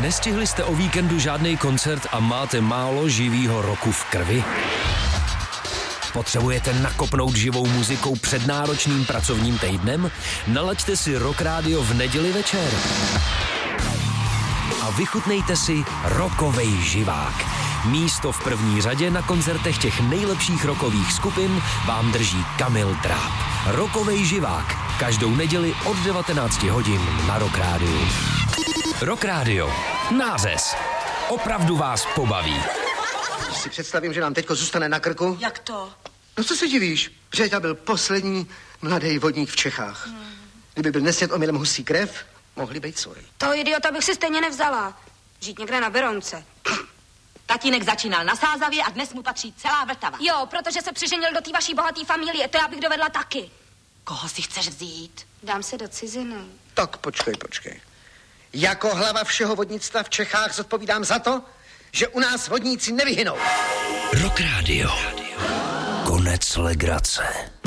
Nestihli jste o víkendu žádný koncert a máte málo živýho roku v krvi? Potřebujete nakopnout živou muzikou před náročným pracovním týdnem? Nalaďte si Rock Radio v neděli večer. A vychutnejte si rockovej živák. Místo v první řadě na koncertech těch nejlepších rockových skupin vám drží Kamil Dráb. Rockovej živák. Každou neděli od 19 hodin na Rock Radio. Rock Radio. Nářez. Opravdu vás pobaví. Si představím, že nám teďko zůstane na krku. Jak to? No co se divíš? Břeťa byl poslední mladý vodník v Čechách. Kdyby byl nesnět omylem husí krev, mohli být sorry. Toho idiota bych si stejně nevzala. Žít někde na Berounce. Tatínek začínal na Sázavě a dnes mu patří celá Vltava. Jo, protože se přiženil do té vaší bohaté familie, to já bych dovedla taky. Koho si chceš vzít? Dám se do ciziny. Tak počkej. Jako hlava všeho vodnictva v Čechách zodpovídám za to, že u nás vodníci nevyhynou. Rock Radio. Konec legrace.